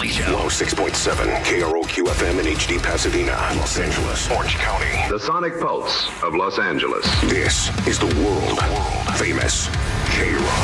Kelly Show. 106.7 KROQ FM in HD Pasadena, Los Angeles, Orange County. The Sonic Pulse of Los Angeles. This is the world famous K-Rock.